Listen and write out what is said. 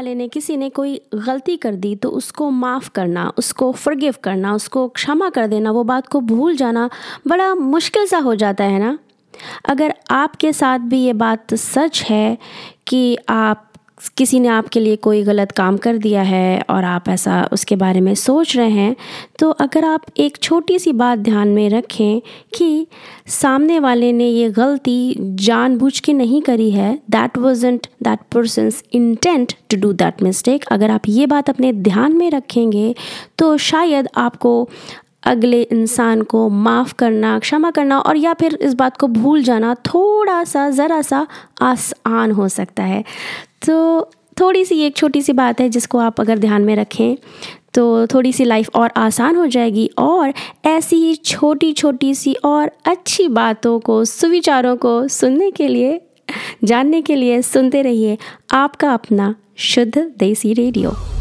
वाले ने किसी ने कोई गलती कर दी तो उसको माफ़ करना, उसको फ़ॉरगिव करना, उसको क्षमा कर देना, वो बात को भूल जाना बड़ा मुश्किल सा हो जाता है ना। अगर आपके साथ भी ये बात सच है कि आप किसी ने आपके लिए कोई गलत काम कर दिया है और आप ऐसा उसके बारे में सोच रहे हैं, तो अगर आप एक छोटी सी बात ध्यान में रखें कि सामने वाले ने ये गलती जानबूझ के नहीं करी है, that wasn't that persons intent to do that mistake. अगर आप ये बात अपने ध्यान में रखेंगे तो शायद आपको अगले इंसान को माफ़ करना, क्षमा करना और या फिर इस बात को भूल जाना थोड़ा सा, ज़रा सा आसान हो सकता है। तो थोड़ी सी एक छोटी सी बात है जिसको आप अगर ध्यान में रखें तो थोड़ी सी लाइफ और आसान हो जाएगी। और ऐसी ही छोटी छोटी सी और अच्छी बातों को, सुविचारों को सुनने के लिए, जानने के लिए सुनते रहिए आपका अपना शुद्ध देसी रेडियो।